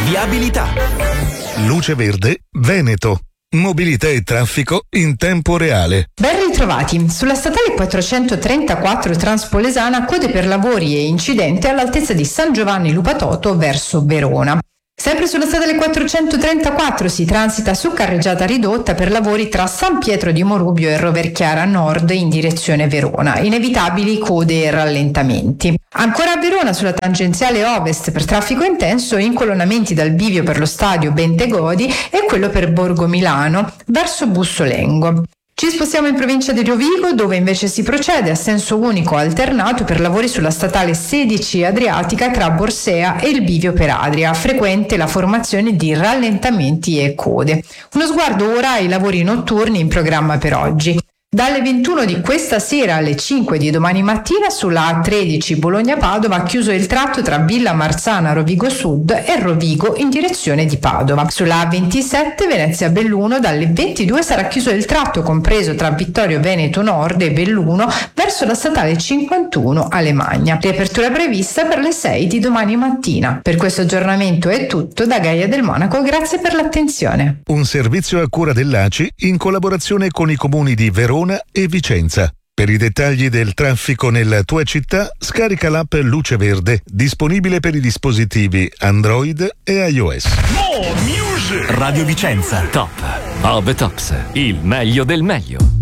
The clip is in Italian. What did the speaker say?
Viabilità. Luce Verde Veneto. Mobilità e traffico in tempo reale. Ben ritrovati. Sulla statale 434 Transpolesana, code per lavori e incidente all'altezza di San Giovanni Lupatoto verso Verona. Sempre sulla statale 434 si transita su carreggiata ridotta per lavori tra San Pietro di Morubio e Roverchiara Nord in direzione Verona. Inevitabili code e rallentamenti. Ancora a Verona sulla tangenziale ovest per traffico intenso, incolonnamenti dal bivio per lo stadio Bentegodi e quello per Borgo Milano verso Bussolengo. Ci spostiamo in provincia di Rovigo, dove invece si procede a senso unico alternato per lavori sulla statale 16 Adriatica tra Borsea e il bivio per Adria. Frequente la formazione di rallentamenti e code. Uno sguardo ora ai lavori notturni in programma per oggi. Dalle 21 di questa sera alle 5 di domani mattina sulla A13 Bologna-Padova chiuso il tratto tra Villa Marzana Rovigo Sud e Rovigo in direzione di Padova. Sulla A27 Venezia-Belluno dalle 22 sarà chiuso il tratto compreso tra Vittorio Veneto Nord e Belluno verso la statale 51 Alemagna. Riapertura prevista per le 6 di domani mattina. Per questo aggiornamento è tutto da Gaia del Monaco, grazie per l'attenzione. Un servizio a cura dell'ACI in collaborazione con i comuni di Verona e Vicenza. Per i dettagli del traffico nella tua città, scarica l'app Luce Verde, disponibile per i dispositivi Android e iOS. Radio Vicenza, top of the tops, il meglio del meglio.